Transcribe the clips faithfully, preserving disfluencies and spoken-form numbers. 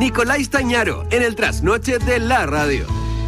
Nicolás Tañaro, en el trasnoche de la radio.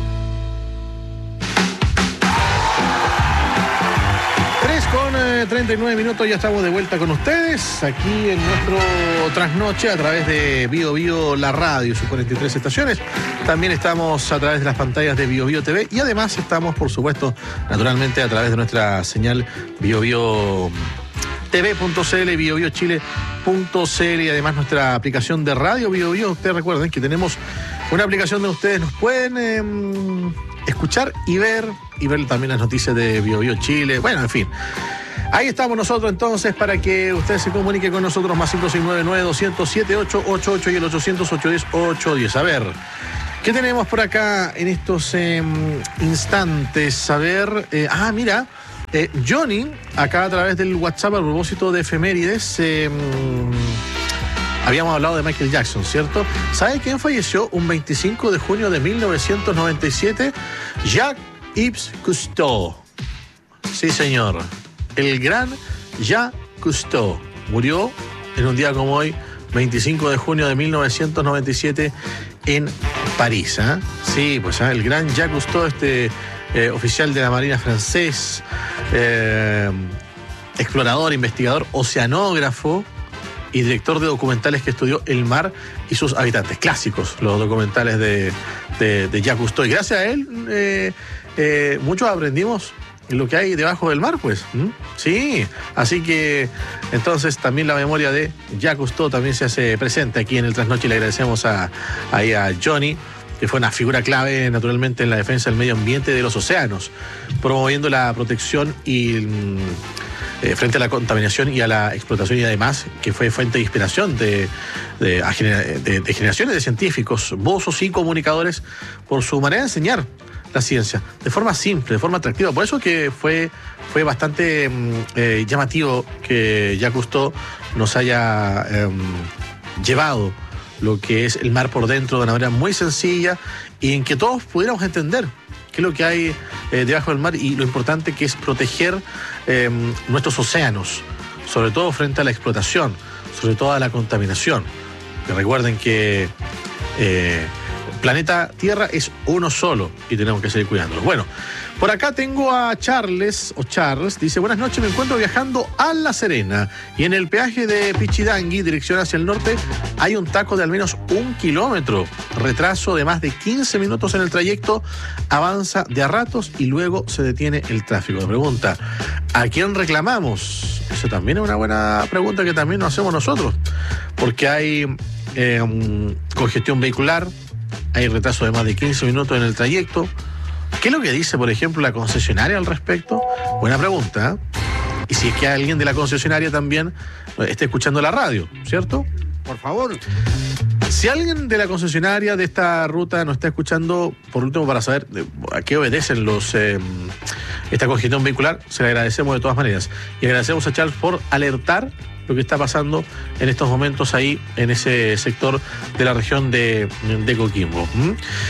tres con treinta y nueve minutos, ya estamos de vuelta con ustedes aquí en nuestro trasnoche a través de Bio Bio La Radio, sus cuarenta y tres estaciones. También estamos a través de las pantallas de Bio Bio T V y además estamos, por supuesto, naturalmente a través de nuestra señal Bio Bio T V punto c l, bio bio chile punto c l y además nuestra aplicación de radio Bio Bio. Ustedes recuerden que tenemos una aplicación donde ustedes nos pueden eh, escuchar y ver, y ver también las noticias de Bio Bio Chile. Bueno, en fin. Ahí estamos nosotros entonces para que ustedes se comuniquen con nosotros, más cinco seis nueve nueve dos cero cero siete ocho ocho ocho y el ochocientos ocho diez ocho diez. A ver, ¿qué tenemos por acá en estos eh, instantes? A ver, eh, ah, mira, eh, Johnny, acá a través del WhatsApp a propósito de efemérides, eh, habíamos hablado de Michael Jackson, ¿cierto? ¿Sabe quién falleció un veinticinco de junio de mil novecientos noventa y siete? Jacques Cousteau. Sí, señor. El gran Jacques Cousteau murió en un día como hoy, veinticinco de junio de mil novecientos noventa y siete, en París. ¿eh? Sí, pues ¿eh? el gran Jacques Cousteau, este eh, oficial de la Marina francés, eh, explorador, investigador, oceanógrafo y director de documentales que estudió el mar y sus habitantes. Clásicos los documentales de, de, de Jacques Cousteau. Y gracias a él, eh, eh, muchos aprendimos lo que hay debajo del mar, pues. ¿Mm? Sí, así que entonces también la memoria de Jacques Cousteau también se hace presente aquí en el Trasnoche y le agradecemos a, ahí a Johnny, que fue una figura clave naturalmente en la defensa del medio ambiente de los océanos, promoviendo la protección y eh, frente a la contaminación y a la explotación, y además que fue fuente de inspiración de, de, de, de generaciones de científicos, buzos y comunicadores por su manera de enseñar la ciencia, de forma simple, de forma atractiva. Por eso que fue, fue bastante eh, llamativo que Jacques Cousteau nos haya eh, llevado lo que es el mar por dentro de una manera muy sencilla y en que todos pudiéramos entender qué es lo que hay eh, debajo del mar y lo importante que es proteger eh, nuestros océanos, sobre todo frente a la explotación, sobre todo a la contaminación. Que recuerden que eh, planeta Tierra es uno solo y tenemos que seguir cuidándolo. Bueno, por acá tengo a Charles, o Charles, dice: buenas noches, me encuentro viajando a La Serena y en el peaje de Pichidangui, dirección hacia el norte, hay un taco de al menos un kilómetro, retraso de más de quince minutos en el trayecto, avanza de a ratos y luego se detiene el tráfico. Me pregunta, ¿a quién reclamamos? Eso también es una buena pregunta que también nos hacemos nosotros, porque hay eh, congestión vehicular, hay retraso de más de quince minutos en el trayecto. ¿Qué es lo que dice, por ejemplo, la concesionaria al respecto? Buena pregunta, ¿eh? Y si es que alguien de la concesionaria también está escuchando la radio, ¿cierto? Por favor. Si alguien de la concesionaria de esta ruta nos está escuchando, por último, para saber a qué obedecen los eh, esta congestión vehicular, se le agradecemos de todas maneras. Y agradecemos a Charles por alertar lo que está pasando en estos momentos ahí en ese sector de la región de, de Coquimbo. ¿Mm?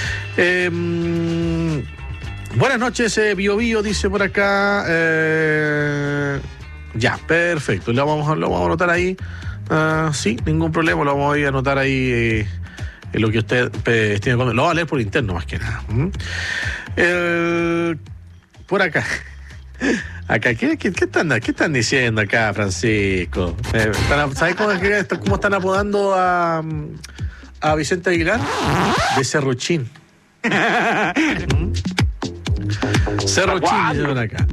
Eh, buenas noches, eh, Bio Bio, dice por acá. Eh, ya, perfecto. Lo vamos, lo vamos a anotar ahí. Uh, sí, ningún problema. Lo vamos a ir a anotar ahí eh, en lo que usted eh, tiene. Lo va a leer por interno más que nada. ¿Mm? Eh, por acá. Acá, ¿qué, qué, qué, están, ¿qué están diciendo acá, Francisco? Eh, ¿Sabes cómo, cómo están apodando a, a Vicente Aguilar? De Cerruchín. ¿Mm? Cerruchín, dicen acá.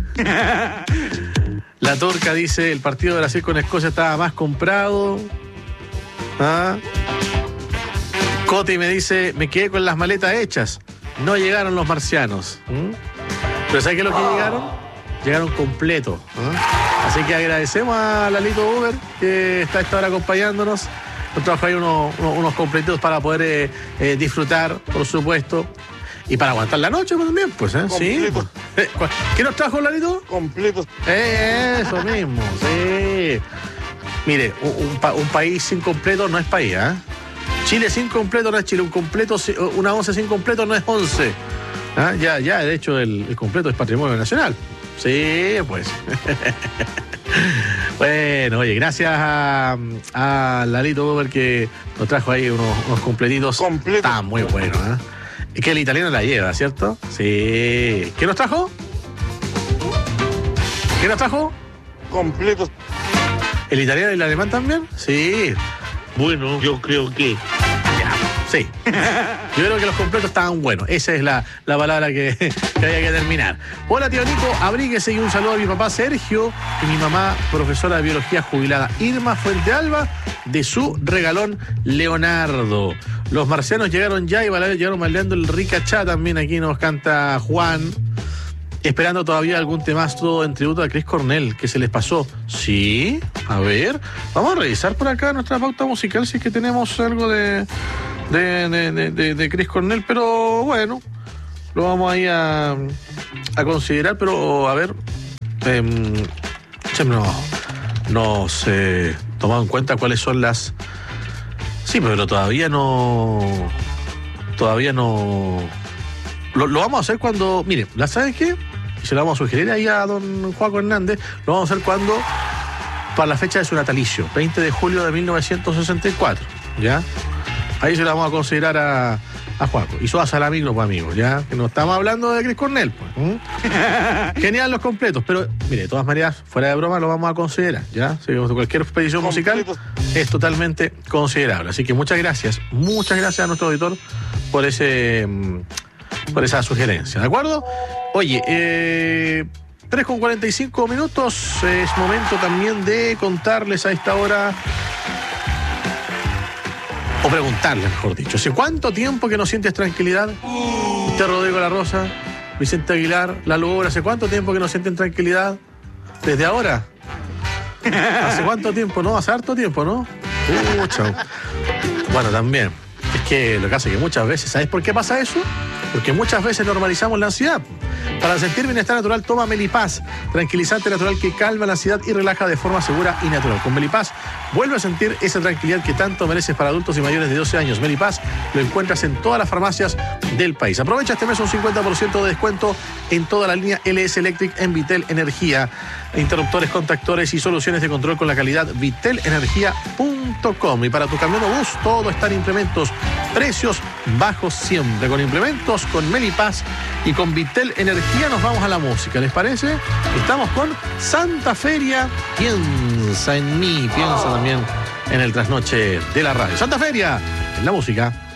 La Turca dice: el partido de Brasil con Escocia estaba más comprado. ¿Ah? Coti me dice: me quedé con las maletas hechas. No llegaron los marcianos. ¿Mm? Pero ¿sabes qué es lo que llegaron? Llegaron completos. ¿eh? Así que agradecemos a Lalito Uber, que está a esta hora acompañándonos. Nos trajo ahí unos, unos, unos completitos para poder eh, eh, disfrutar, por supuesto. Y para aguantar la noche también, pues, ¿eh? Sí. ¿Qué nos trajo, Lalito? Completos. Eh, eso mismo, sí. Mire, un, un, un país sin completo no es país, ¿eh? Chile sin completo no es Chile. Un completo, una once sin completo no es once. ¿Ah? Ya, ya, de hecho, el, el completo es patrimonio nacional. Sí, pues. Bueno, oye, gracias a, a Lalito Uber que nos trajo ahí unos, unos completitos. Completo. Está muy bueno, ¿eh? Es que el italiano la lleva, ¿cierto? Sí. ¿Qué nos trajo? ¿Qué nos trajo? Completo. ¿El italiano y el alemán también? Sí. Bueno, yo creo que... Ya, sí. Yo creo que los completos estaban buenos. Esa es la, la palabra que, que había que terminar. Hola, tío Nico, abríguese y un saludo a mi papá Sergio y mi mamá, profesora de biología jubilada Irma Fuentealba, de su regalón Leonardo. Los marcianos llegaron ya y llegaron bailando el Ricachá también. Aquí nos canta Juan. Esperando todavía algún temazo en tributo a Chris Cornell, que se les pasó. Sí, a ver. Vamos a revisar por acá nuestra pauta musical si es que tenemos algo de, de, de, de, de, de Chris Cornell, pero bueno, lo vamos ahí a, a considerar, pero a ver. Eh, no, no se tomado en cuenta cuáles son las... Sí, pero todavía no... Todavía no... Lo, lo vamos a hacer cuando... Mire, ¿la saben qué? Y se lo vamos a sugerir ahí a don Juaco Hernández. Lo vamos a hacer cuando... Para la fecha de su natalicio, veinte de julio de mil novecientos sesenta y cuatro. ¿Ya? Ahí se lo vamos a considerar a, a Juaco. Y su al amigo, pues amigos, ¿ya? Que no estamos hablando de Chris Cornell, pues. ¿Mm? Genial los completos. Pero, mire, de todas maneras, fuera de broma, lo vamos a considerar, ¿ya? Si cualquier expedición musical es totalmente considerable. Así que muchas gracias. Muchas gracias a nuestro auditor por ese... por esa sugerencia, ¿de acuerdo? Oye, eh, tres con cuarenta y cinco minutos, es momento también de contarles a esta hora, o preguntarles, mejor dicho, ¿hace cuánto tiempo que no sientes tranquilidad? Usted, Rodrigo La Rosa, Vicente Aguilar, La Lubra, ¿hace cuánto tiempo que no sienten tranquilidad? ¿Desde ahora? ¿Hace cuánto tiempo? ¿No? Hace harto tiempo, ¿no? Mucho. Bueno, también, es que lo que hace que muchas veces, ¿sabes por qué pasa eso? Porque muchas veces normalizamos la ansiedad. Para sentir bienestar natural, toma Melipaz, tranquilizante natural que calma la ansiedad y relaja de forma segura y natural. Con Melipaz, vuelve a sentir esa tranquilidad que tanto mereces para adultos y mayores de doce años. Melipaz lo encuentras en todas las farmacias del país. Aprovecha este mes un cincuenta por ciento de descuento en toda la línea L S Electric en Vitel Energía. Interruptores, contactores y soluciones de control con la calidad vitel energía punto com. Y para tu camión o bus, todo está en implementos. Precios bajos siempre. Con implementos, con Melipaz y con Vitel Energía nos vamos a la música. ¿Les parece? Estamos con Santa Feria. Piensa en mí. Piensa también en el trasnoche de la radio. Santa Feria, en la música.